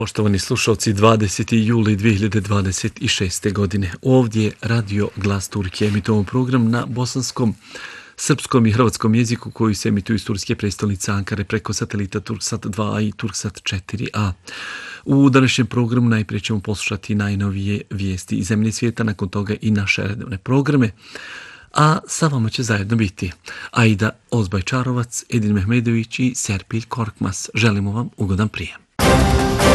Poštovani slušalci, 20. juli 2026. godine. Ovdje je Radio Glas Turke, emitovan program na bosanskom, srpskom i hrvatskom jeziku koji se emituju iz turske prestolnice Ankare preko satelita Turksat 2a i Turksat 4a. U današnjem programu najprije ćemo poslušati najnovije vijesti iz zemlje i svijeta, nakon toga i naše redovne programe. A sa vama će zajedno biti Aida Ozbajčarovac, Edin Mehmedović i Serpil Korkmaz. Želimo vam ugodan prijem.